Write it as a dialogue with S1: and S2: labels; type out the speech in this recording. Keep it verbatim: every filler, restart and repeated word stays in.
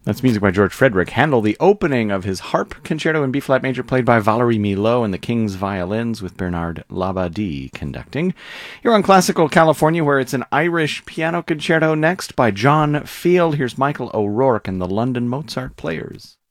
S1: That's music by George Frederick Handel, the opening of his harp concerto in B-flat major played by Valérie Milhaud and the King's Violins with Bernard Labadie conducting. You're on Classical California, where it's an Irish piano concerto next by John Field. Here's Michael O'Rourke and the London Mozart Players.